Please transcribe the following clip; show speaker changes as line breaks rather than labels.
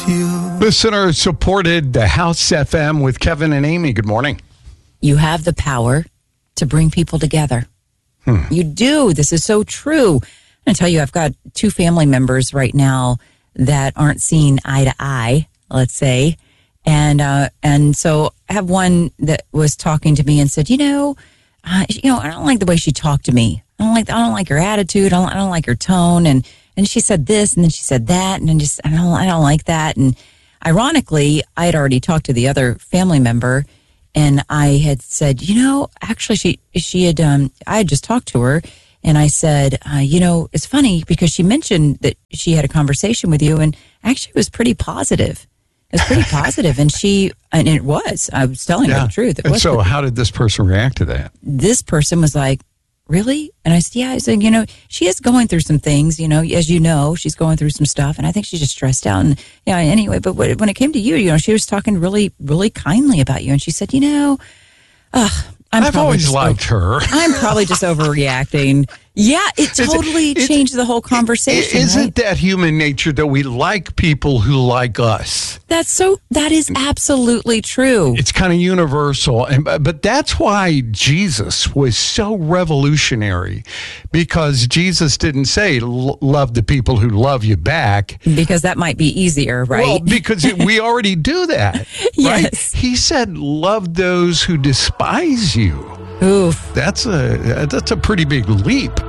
Listener supported the House FM with Kevin and Amy. Good morning.
You have the power to bring people together. You do. This is so true. I tell you, I've got two family members right now that aren't seeing eye to eye, let's say. And so I have one that was talking to me and said, I don't like the way she talked to me. I don't like her attitude. I don't like her tone. And she said this, and then she said that, and then I don't like that. And ironically, I had already talked to the other family member, and I had said, actually she had, I had just talked to her, and I said, it's funny because she mentioned that she had a conversation with you, and actually it was pretty positive. It was pretty positive, and it was. I was telling her the truth.
And so how did this person react to that?
This person was like, really? And I said, yeah. I said, she is going through some things, as you know, she's going through some stuff, and I think she's just stressed out. And anyway, but when it came to you, she was talking really, really kindly about you. And she said, I've
always liked her.
I'm probably just overreacting. Yeah, it totally changed the whole conversation.
Isn't that human nature that we like people who like us?
That is absolutely true.
It's kind of universal. But that's why Jesus was so revolutionary, because Jesus didn't say, love the people who love you back.
Because that might be easier, right?
Well, because we already do that.
Yes.
Right? He said, love those who despise you.
Oof.
That's a pretty big leap.